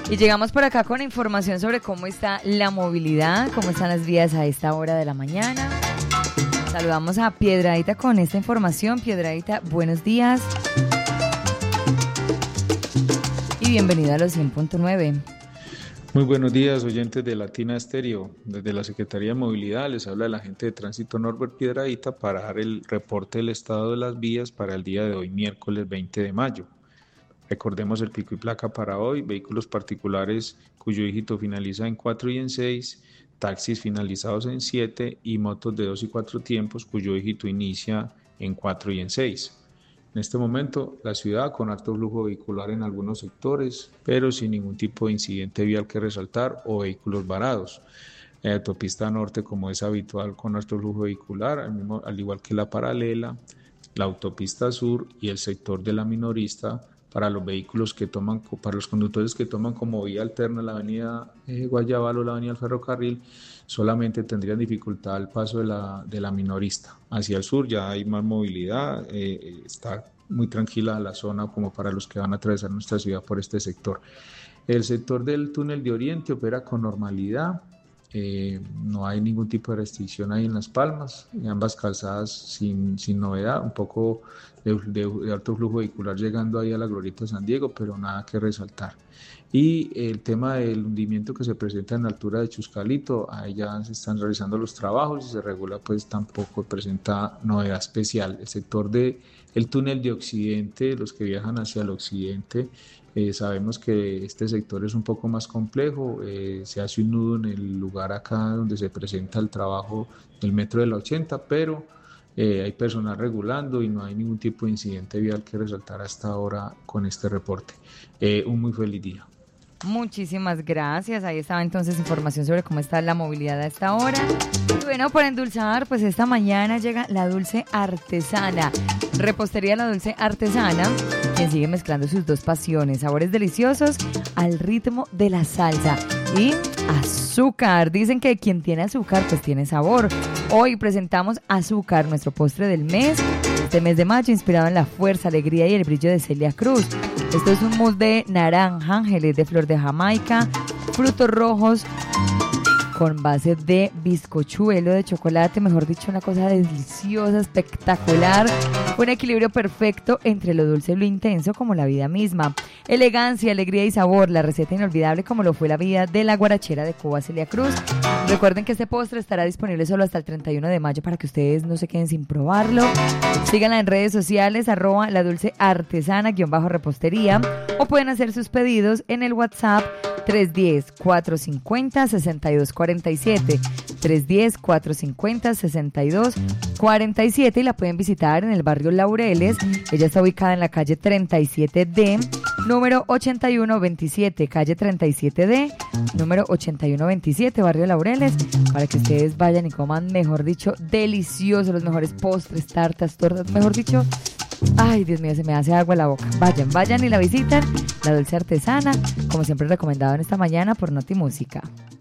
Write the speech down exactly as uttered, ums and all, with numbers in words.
Y llegamos por acá con información sobre cómo está la movilidad, cómo están las vías a esta hora de la mañana. Saludamos a Piedradita con esta información. Piedradita, buenos días. Y bienvenido a los cien punto nueve. Muy buenos días, oyentes de Latina Estéreo. Desde la Secretaría de Movilidad les habla el agente de tránsito Norbert Piedradita para dar el reporte del estado de las vías para el día de hoy, miércoles veinte de mayo. Recordemos el pico y placa para hoy: vehículos particulares cuyo dígito finaliza en cuatro y en seis, taxis finalizados en siete y motos de dos y cuatro tiempos cuyo dígito inicia en cuatro y en seis. En este momento, la ciudad con alto flujo vehicular en algunos sectores, pero sin ningún tipo de incidente vial que resaltar o vehículos varados. La autopista norte, como es habitual, con alto flujo vehicular, al, mismo, al igual que la paralela, la autopista sur y el sector de la minorista, para los vehículos que toman, para los conductores que toman como vía alterna la avenida eh, Guayabal o la avenida del Ferrocarril, solamente tendrían dificultad al paso de la, de la minorista. Hacia el sur ya hay más movilidad, eh, está muy tranquila la zona como para los que van a atravesar nuestra ciudad por este sector. El sector del túnel de Oriente opera con normalidad. Eh, no hay ningún tipo de restricción ahí en Las Palmas, en ambas calzadas sin, sin novedad, un poco de, de, de alto flujo vehicular llegando ahí a la Glorieta de San Diego, pero nada que resaltar. Y el tema del hundimiento que se presenta en la altura de Chuscalito, ahí ya se están realizando los trabajos y se regula, pues tampoco presenta novedad especial. El sector del túnel de Occidente, los que viajan hacia el occidente, Eh, sabemos que este sector es un poco más complejo, eh, se hace un nudo en el lugar acá donde se presenta el trabajo del metro de la ochenta, pero eh, hay personal regulando y no hay ningún tipo de incidente vial que resaltar hasta ahora con este reporte. Eh, un muy feliz día. Muchísimas gracias. Ahí estaba entonces información sobre cómo está la movilidad a esta hora. Y bueno, para endulzar, pues esta mañana llega la Dulce Artesana. Repostería La Dulce Artesana, quien sigue mezclando sus dos pasiones, sabores deliciosos al ritmo de la salsa y azúcar. Dicen que quien tiene azúcar, pues tiene sabor. Hoy presentamos Azúcar, nuestro postre del mes, este mes de mayo, inspirado en la fuerza, alegría y el brillo de Celia Cruz. Esto es un mousse de naranja, ángeles de flor de Jamaica, frutos rojos con base de bizcochuelo de chocolate, mejor dicho, una cosa deliciosa, espectacular. Un equilibrio perfecto entre lo dulce y lo intenso, como la vida misma. Elegancia, alegría y sabor, la receta inolvidable como lo fue la vida de la guarachera de Cuba, Celia Cruz. Recuerden que este postre estará disponible solo hasta el treinta y uno de mayo para que ustedes no se queden sin probarlo. Síganla en redes sociales, arroba la dulce artesana, guión bajo repostería, o pueden hacer sus pedidos en el WhatsApp tres uno cero, cuatro cinco cero, seis dos cuatro siete, tres uno cero, cuatro cinco cero, seis dos cuatro siete, y la pueden visitar en el barrio Laureles. Ella está ubicada en la calle treinta y siete D, número ochenta y uno veintisiete, calle treinta y siete D, número ochenta y uno veintisiete, barrio Laureles, para que ustedes vayan y coman, mejor dicho, deliciosos, los mejores postres, tartas, tortas, mejor dicho. Ay, Dios mío, se me hace agua la boca. Vayan, vayan y la visiten, La Dulce Artesana, como siempre recomendado en esta mañana por Noti Música.